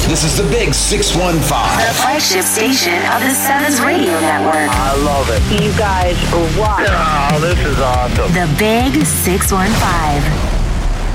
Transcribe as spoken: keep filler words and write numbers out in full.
This is the Big six one five. The flagship station of the Sevens Radio Network. I love it. You guys rock. Oh, this is awesome. The Big six one five.